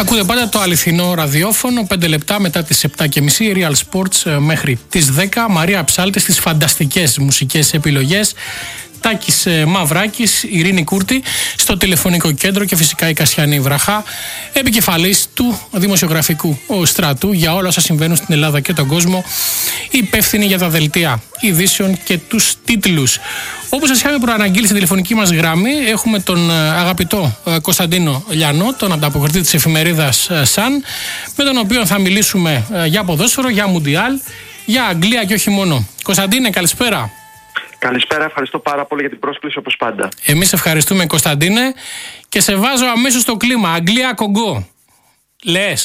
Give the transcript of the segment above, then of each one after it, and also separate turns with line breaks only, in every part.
Ακούτε πάντα το αληθινό ραδιόφωνο, 5 λεπτά μετά τις 7.30, Real Sports μέχρι τις 10. Μαρία Ψάλτη στις φανταστικές μουσικές επιλογές. Τάκης Μαυράκης, Ειρήνη Κούρτη στο τηλεφωνικό κέντρο και φυσικά η Κασιανή Βραχά, επικεφαλής του δημοσιογραφικού στρατού για όλα όσα συμβαίνουν στην Ελλάδα και τον κόσμο, υπεύθυνη για τα δελτία ειδήσεων και τους τίτλους. Όπως σας είχαμε προαναγγείλει στην τηλεφωνική μας γραμμή, έχουμε τον αγαπητό Κωνσταντίνο Λιανό, τον ανταποκριτή της εφημερίδας Sun, με τον οποίο θα μιλήσουμε για ποδόσφαιρο, για Μουντιάλ, για Αγγλία και όχι μόνο. Κωνσταντίνε, καλησπέρα.
Καλησπέρα, ευχαριστώ πάρα πολύ για την πρόσκληση όπως πάντα.
Εμείς ευχαριστούμε, Κωνσταντίνε, και σε βάζω αμέσως στο κλίμα. Αγγλία-Κογκό. Λες?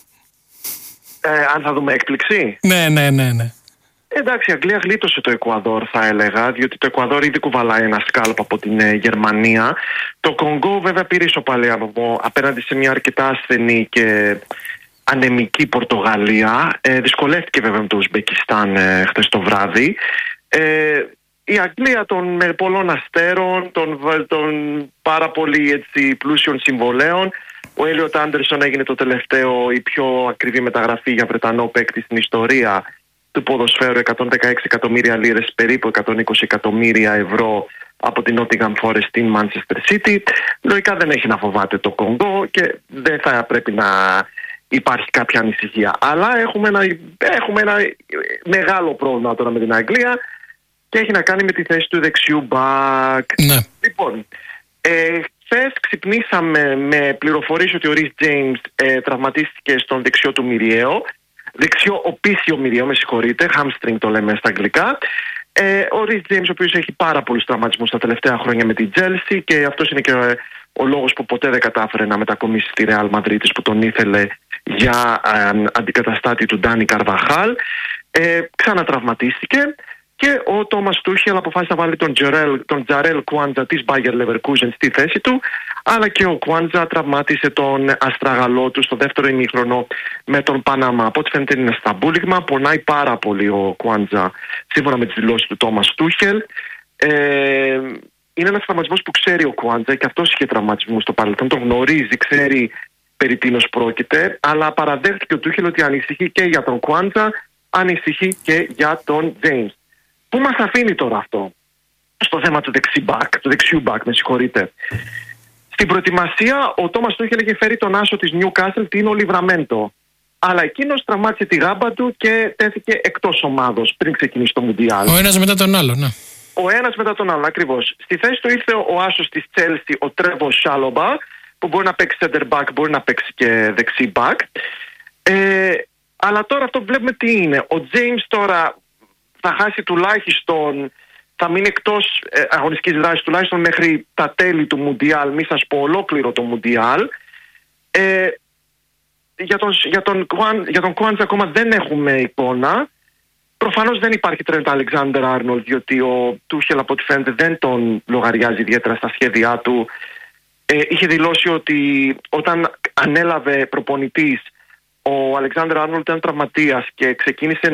Αν θα δούμε έκπληξη.
Ναι.
Εντάξει, η Αγγλία γλίτωσε το Εκουαδόρ, θα έλεγα, διότι το Εκουαδόρ ήδη κουβαλάει ένα σκάλπ από την Γερμανία. Το Κογκό βέβαια πήρε ισοπαλία απέναντι σε μια αρκετά ασθενή και ανεμική Πορτογαλία. Δυσκολεύτηκε βέβαια με το Ουσμπεκιστάν χθες το βράδυ. Η Αγγλία με πολλών αστέρων, των πάρα πολύ πλούσιων συμβολέων. Ο Έλιοτ Άντερσον έγινε το τελευταίο, η πιο ακριβή μεταγραφή για Βρετανό παίκτη στην ιστορία του ποδοσφαίρου, 116 εκατομμύρια λίρες, περίπου 120 εκατομμύρια ευρώ από την Nottingham Forest στην Manchester City. Λογικά δεν έχει να φοβάται το Κονγκό και δεν θα πρέπει να υπάρχει κάποια ανησυχία. Αλλά έχουμε ένα μεγάλο πρόβλημα τώρα με την Αγγλία και έχει να κάνει με τη θέση του δεξιού μπακ.
Ναι.
Λοιπόν, χθες ξυπνήσαμε με πληροφορίες ότι ο Ρις Τζέιμς τραυματίστηκε στον δεξιό του μυριαίο. Δεξιό οπίσιο μυριαίο, με συγχωρείτε, hamstring το λέμε στα αγγλικά. Ο Ρις Τζέιμς, ο οποίος έχει πάρα πολλούς τραυματισμούς τα τελευταία χρόνια με την Chelsea και αυτός είναι και ο λόγος που ποτέ δεν κατάφερε να μετακομίσει στη Real Madrid, που τον ήθελε για αντικαταστάτη του Ντάνι Καρβαχάλ. Ξανατραυματίστηκε. Και ο Τόμας Τούχελ αποφάσισε να βάλει τον Τζαρέλ Κουάντζα της Bayer Leverkusen στη θέση του, αλλά και ο Κουάντζα τραυμάτισε τον αστραγαλό του στο δεύτερο ημίχρονο με τον Παναμά. Από ό,τι φαίνεται είναι στα μπούλιγμα, πονάει πάρα πολύ ο Κουάντζα σύμφωνα με τις δηλώσεις του Τόμας Τούχελ. Είναι ένας τραυματισμός που ξέρει ο Κουάντζα και αυτός είχε τραυματισμούς στο παρελθόν, τον γνωρίζει, ξέρει περί τίνος πρόκειται, αλλά παραδέχτηκε ο Τούχελ ότι ανησυχεί και για τον Κουάντζα, ανησυχεί και για τον James. Πού μας αφήνει τώρα αυτό στο θέμα του δεξιού μπακ, με συγχωρείτε. Στην προετοιμασία ο Τόμας Τούχελ είχε φέρει τον άσο της Newcastle, Τίνο Λιβραμέντο. Αλλά εκείνος τραυμάτισε τη γάμπα του και τέθηκε εκτός ομάδος πριν ξεκινήσει το Μουντιάλ.
Ο ένας μετά τον άλλο, ναι.
Ο ένας μετά τον άλλο, ακριβώς. Στη θέση του ήρθε ο άσος της Chelsea, ο Τρέβο Σάλομπα, που μπορεί να παίξει center back, μπορεί να παίξει και δεξί back. Αλλά τώρα αυτό βλέπουμε τι είναι. Ο James τώρα θα χάσει τουλάχιστον, θα μείνει εκτός αγωνιστικής δράσης τουλάχιστον μέχρι τα τέλη του Μουντιάλ, μη σας πω ολόκληρο το Μουντιάλ. Για τον Κουάντζα ακόμα δεν έχουμε εικόνα. Προφανώς δεν υπάρχει Τρέντ Αλεξάντερ-Άρνολντ, διότι ο Τούχελ από ό,τι φαίνεται δεν τον λογαριάζει ιδιαίτερα στα σχέδιά του. Είχε δηλώσει ότι όταν ανέλαβε προπονητής ο Αλεξάντερ-Άρνολντ ήταν τραυματίας και ξεκίνησε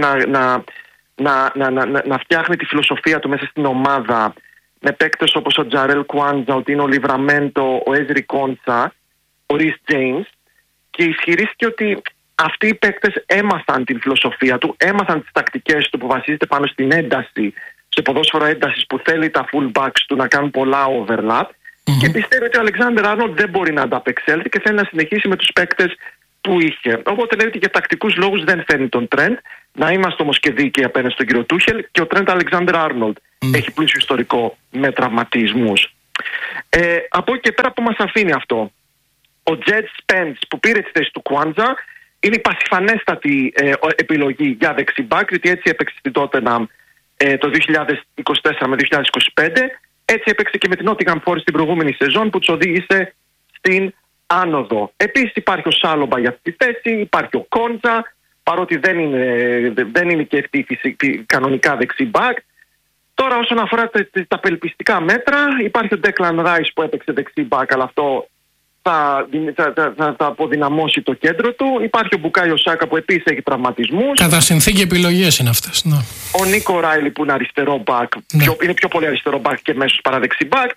να φτιάχνει τη φιλοσοφία του μέσα στην ομάδα με παίκτες όπως ο Τζαρέλ Κουάντζα, ο Τίνο Λιβραμέντο, ο Έζρι Κόντσα, ο Ρις Τζέιμς, και ισχυρίστηκε ότι αυτοί οι παίκτες έμαθαν την φιλοσοφία του, έμαθαν τις τακτικές του που βασίζεται πάνω στην ένταση, σε ποδόσφαιρο έντασης που θέλει τα fullbacks του να κάνουν πολλά overlap, και πιστεύει ότι ο Αλεξάντερ Άρνολντ δεν μπορεί να ανταπεξέλθει και θέλει να συνεχίσει με τους παίκτες που είχε. Οπότε λέει ότι για τακτικούς λόγους δεν φέρνει τον Τρέντ. Να είμαστε όμως και δίκαιοι απέναντι στον κύριο Τούχελ, και ο Τρέντ Αλεξάντερ Άρνολντ έχει πλούσιο ιστορικό με τραυματισμούς. Από εκεί και πέρα που μας αφήνει αυτό, ο Τζετ Σπέντς που πήρε τη θέση του Κουάντζα είναι η πασιφανέστατη επιλογή για δεξιμπάκ, γιατί έτσι έπαιξε στην Tottenham το 2024 με 2025, έτσι έπαιξε και με την Nottingham Forest την προηγούμενη σεζόν που τους οδήγησε στην άνοδο. Επίσης υπάρχει ο Σάλομπα για αυτή τη θέση, υπάρχει ο Κόντζα, παρότι δεν είναι και αυτή κανονικά δεξιμπάκ. Τώρα όσον αφορά τα απελπιστικά μέτρα, υπάρχει ο Declan Rice που έπαιξε δεξιμπάκ, αλλά αυτό θα αποδυναμώσει το κέντρο του. Υπάρχει ο Μπουκάιο Σάκα που επίσης έχει τραυματισμούς.
Κατά συνθήκη επιλογές είναι αυτές. Ναι.
Ο Νίκο Ράιλι που είναι αριστερό μπακ, είναι πιο πολύ αριστερό μπακ και μέσος παρά δεξιμπάκ.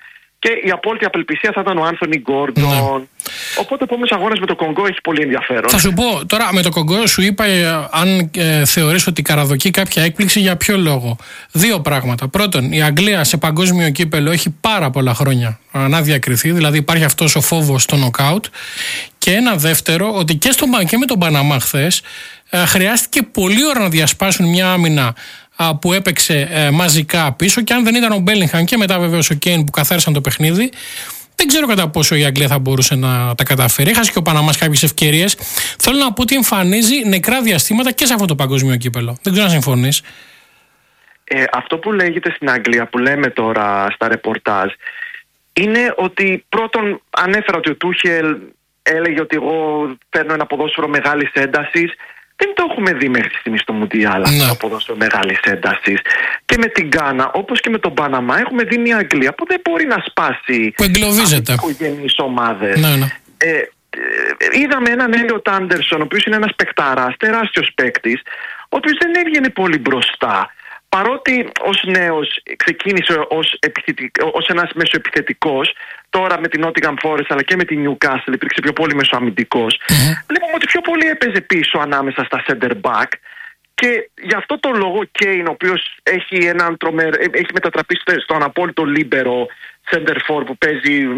Και η απόλυτη απελπισία θα ήταν ο Άνθονι Γκόρντον. Οπότε ο επόμενος αγώνας με το Κονγκό έχει πολύ ενδιαφέρον.
Θα σου πω τώρα με το Κονγκό, σου είπα αν θεωρείς ότι καραδοκεί κάποια έκπληξη, για ποιο λόγο. Δύο πράγματα. Πρώτον, η Αγγλία σε παγκόσμιο κύπελο έχει πάρα πολλά χρόνια να διακριθεί, δηλαδή υπάρχει αυτός ο φόβος στο νοκάουτ. Και ένα δεύτερο, ότι και με τον Παναμά χθες χρειάστηκε πολλή ώρα να διασπάσουν μια άμυνα που έπαιξε μαζικά πίσω, και αν δεν ήταν ο Μπέλιγχαμ και μετά βεβαίως ο Κέιν που καθάρισαν το παιχνίδι, δεν ξέρω κατά πόσο η Αγγλία θα μπορούσε να τα καταφέρει. Έχασε και ο Παναμάς κάποιες ευκαιρίες. Θέλω να πω ότι εμφανίζει νεκρά διαστήματα και σε αυτό το παγκόσμιο κύπελο. Δεν ξέρω αν συμφωνείς.
Αυτό που λέγεται στην Αγγλία, που λέμε τώρα στα ρεπορτάζ, είναι ότι πρώτον ανέφερα ότι ο Τούχελ έλεγε ότι εγώ παίρνω ένα ποδόσφαιρο μεγάλης έντασης. Δεν το έχουμε δει μέχρι στιγμή στο Μουντιάλ το ποδόσφαιρο μεγάλης έντασης. Και με την Γκάνα, όπως και με τον Παναμά, έχουμε δει μια Αγγλία που δεν μπορεί να σπάσει.
Που εγκλωβίζεται.
Οικογενείς ομάδες.
Ναι.
Είδαμε έναν Έλιοτ Άντερσον, ο οποίος είναι ένας παικταράς, τεράστιος παίκτης, ο οποίος δεν έβγαινε πολύ μπροστά. Παρότι ως νέος ξεκίνησε ως ένας μεσοεπιθετικός, τώρα με την Nottingham Forest αλλά και με την Newcastle υπήρξε πιο πολύ μεσοαμυντικός. Βλέπουμε ότι πιο πολύ έπαιζε πίσω ανάμεσα στα center back, και γι' αυτό το λόγο Κέιν, ο οποίος έχει μετατραπεί στον απόλυτο λίμπερο center for που παίζει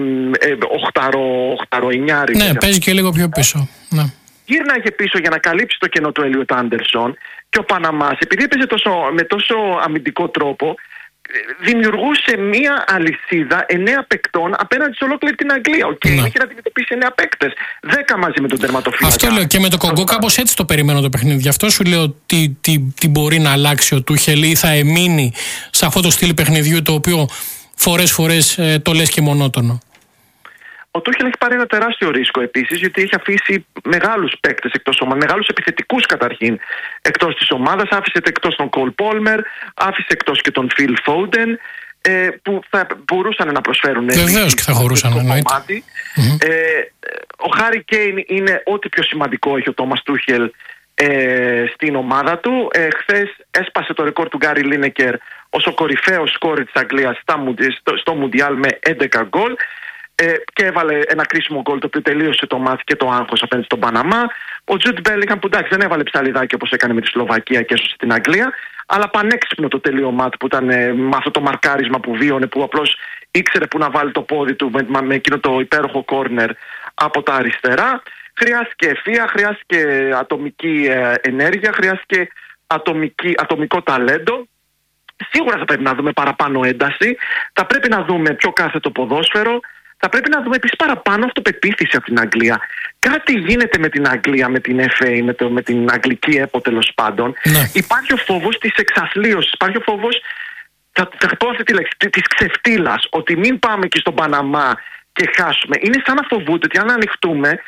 8-9.
Ναι, παίζει και λίγο πιο πίσω. Ναι.
Γύρναγε πίσω για να καλύψει το κενό του Έλιοτ Άντερσον, και ο Παναμάς, επειδή έπαιζε με τόσο αμυντικό τρόπο, δημιουργούσε μία αλυσίδα 9 παικτών απέναντι σε ολόκληρη την Αγγλία. Ο Κέιν είχε να αντιμετωπίσει 9 παίκτες, 10 μαζί με τον τερματοφύλακα.
Αυτό λέω, και με το Κονγκό κάπως έτσι το περιμένω το παιχνίδι. Γι' αυτό σου λέω τι μπορεί να αλλάξει ο Τούχελ, ή θα εμείνει σε αυτό το στυλ παιχνιδιού το οποίο φορές το λες και μονότονο.
Ο Τούχελ έχει πάρει ένα τεράστιο ρίσκο επίσης, γιατί έχει αφήσει μεγάλους παίκτες εκτός ομάδας, μεγάλους επιθετικούς καταρχήν εκτός της ομάδας. Άφησε εκτός τον Κολ Πόλμερ, άφησε εκτός και τον Φιλ Φόντεν, που θα μπορούσαν να προσφέρουν.
Βεβαίως και θα μπορούσαν.
Ο Χάρι Κέιν είναι ό,τι πιο σημαντικό έχει ο Τόμας Τούχελ στην ομάδα του. Χθες έσπασε το ρεκόρ του Γκάρι Λίνεκερ ως ο κορυφαίος σκόρερ της Αγγλίας στο Μουντιάλ με 11 γκολ. Και έβαλε ένα κρίσιμο γκολ το οποίο τελείωσε το μάτς και το άγχος απέναντι στον Παναμά. Ο Τζουντ Μπέλιγχαμ, που εντάξει δεν έβαλε ψαλιδάκι όπως έκανε με τη Σλοβακία και έσωσε την Αγγλία, αλλά πανέξυπνο το τελείωμά του που ήταν με αυτό το μαρκάρισμα που βίωνε, που απλώς ήξερε που να βάλει το πόδι του με εκείνο το υπέροχο κόρνερ από τα αριστερά. Χρειάστηκε ευθεία, χρειάστηκε ατομική ενέργεια, χρειάστηκε ατομικό ταλέντο. Σίγουρα θα πρέπει να δούμε παραπάνω ένταση, θα πρέπει να δούμε πιο κάθετο ποδόσφαιρο. Θα πρέπει να δούμε επίσης παραπάνω αυτοπεποίθηση από την Αγγλία. Κάτι γίνεται με την Αγγλία, με την FA, με την αγγλική ΕΠΟ τέλος πάντων.
Ναι.
Υπάρχει ο φόβος της εξαθλίωσης, υπάρχει ο φόβος, θα πω αυτή τη λέξη, της ξεφτύλας, ότι μην πάμε και στον Παναμά και χάσουμε. Είναι σαν να φοβούνται ότι αν ανοιχτούμε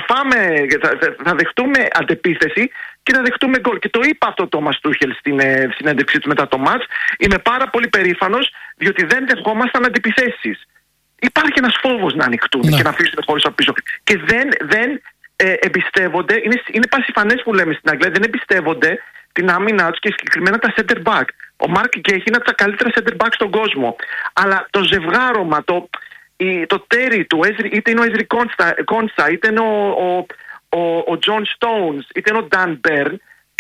θα δεχτούμε αντεπίθεση και θα δεχτούμε γκολ. Και το είπα αυτό ο Τόμας Τούχελ στην συνέντευξή του μετά το μάτς. Είμαι πάρα πολύ περήφανος, διότι δεν δεχόμασταν αντιπιθέσεις. Υπάρχει ένας φόβος να ανοιχτούν και να αφήσουν χωρίς από πίσω. Και δεν εμπιστεύονται, είναι πασιφανές που λέμε στην Αγγλία, δεν εμπιστεύονται την άμυνά τους και συγκεκριμένα τα center back. Ο Μάρκ Γκέι είναι από τα καλύτερα center back στον κόσμο. Αλλά το ζευγάρωμα, το τέρι του, είτε είναι ο Έζρι Κόνσα, είτε είναι ο Τζον Στόουνς, είτε είναι ο Νταν Μπέρν,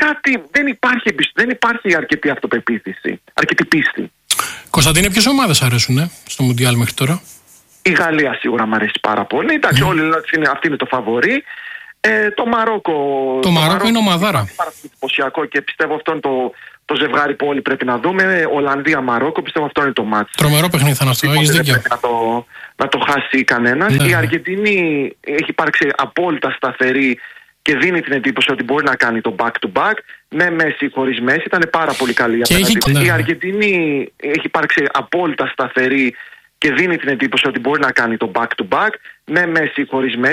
δεν υπάρχει αρκετή αυτοπεποίθηση, αρκετή πίστη.
Κωνσταντίνε, ποιες ομάδες αρέσουν στο Μουντιάλ μέχρι τώρα?
Η Γαλλία σίγουρα μου αρέσει πάρα πολύ. Εντάξει, όλοι λένε ότι αυτή είναι το φαβορί. Το Μαρόκο.
Το Μαρόκο είναι ομαδάρα.
Είναι πάρα πολύ εντυπωσιακό και πιστεύω αυτό είναι το ζευγάρι που όλοι πρέπει να δούμε. Ολλανδία-Μαρόκο, πιστεύω αυτό είναι το μάτς.
Τρομερό παιχνίδι θα είναι αυτό. Έχεις δίκιο.
Δεν πρέπει να το χάσει κανένας.
Ναι.
Η Αργεντινή έχει υπάρξει απόλυτα σταθερή και δίνει την εντύπωση ότι μπορεί να κάνει το back-to-back. Με Μέση, χωρίς Μέση. Ήταν πάρα πολύ καλή απέναντι. Η Αργεντινή έχει υπάρξει απόλυτα σταθερή και δίνει την εντύπωση ότι μπορεί να κάνει το back-to-back. Με Μέση, χωρίς Μέση.